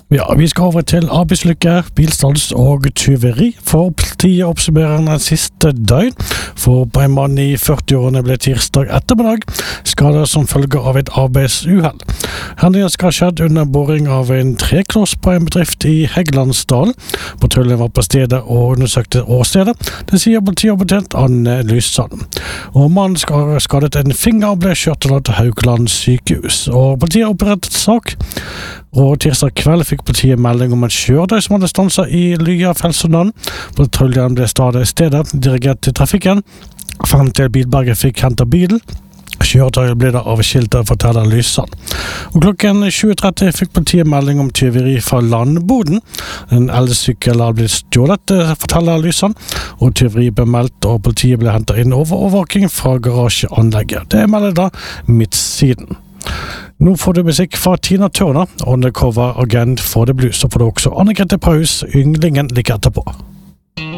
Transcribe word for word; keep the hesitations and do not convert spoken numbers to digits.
Ja, vi skal over til arbeidslykke, bilstans og tyveri, for politiet oppsummerer den siste døgn. For på en mann i førti-årene ble tirsdag ettermiddag skadet som følge av et arbeidsuhell. Hendingen skal ha skjedd under boring av en trekloss på en bedrift i Heggelandsdalen. Patruljen var på stedet og undersøkte åstedet. Det sier politiovertjent Anne Lysand. Og mannen skal skadet en finger og ble kjørt til Haukeland sykehus. Og politiet opprettet sak. Og tirsdag kveld fikk politiet melding om en kjøretøy som hadde stanset i Lya Felsundland. Patruljen ble stadig stedet, dirigert til trafikken, frem til Bilberget fikk hentet bilen. Kjøretøyet ble da avskilt, forteller Lysand. Og klokken tjue tretti fikk politiet melding om tyveri fra landboden. En elsykkel har blitt stjålet, forteller Lysand, og tyveri ble meldt, og politiet ble hentet inn over overvåking fra garasjeanlegget. Det melder da Midtsiden. Nå får du musikk fra Tina Turner, Undercover Agent for the Blues, så får du også Anne-Grete Paus, Ynglingen like etterpå.